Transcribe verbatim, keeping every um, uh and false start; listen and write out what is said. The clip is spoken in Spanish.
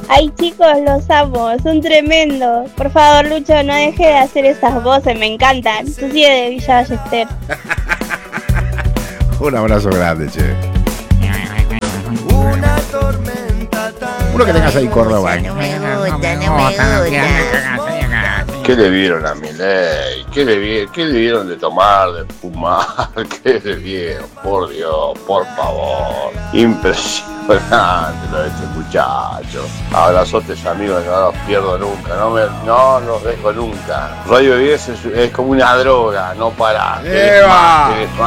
Ay chicos, los amo, son tremendos. Por favor, Lucho, no deje de hacer esas voces, me encantan. Tú sí de Villa Ballester. Un abrazo grande, che. Uno que tengas ahí, Córdoba. No me gusta, no me gusta. ¿Qué le vieron a Milei? ¿Qué le, vi- ¿Qué le vieron de tomar, de fumar? ¿Qué le vieron? Por Dios, por favor. Impresionante lo de este muchacho. Abrazotes amigos, no los pierdo nunca. No, me, no los dejo nunca. Radio diez es, es como una droga, no para. ¡Eva!